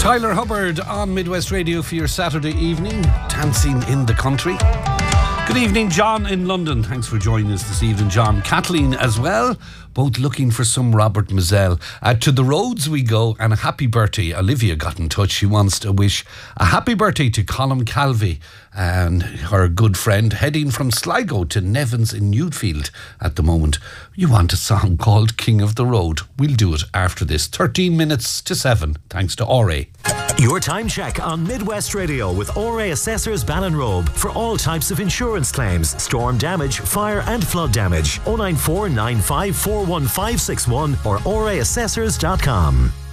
Tyler Hubbard on Midwest Radio for your Saturday evening, dancing in the country. Good evening, John in London. Thanks for joining us this evening, John. Kathleen as well, both looking for some Robert Mazel. To the roads we go, and a happy birthday. Olivia got in touch. She wants to wish a happy birthday to Colin Calvi and her good friend, heading from Sligo to Nevins in Newfield at the moment. You want a song called King of the Road? We'll do it after this. 13 minutes to 7, thanks to Ore. Your time check on Midwest Radio with Ore Assessors Ballinrobe for all types of insurance claims, storm damage, fire and flood damage. 094 95 41561 or oreassessors.com.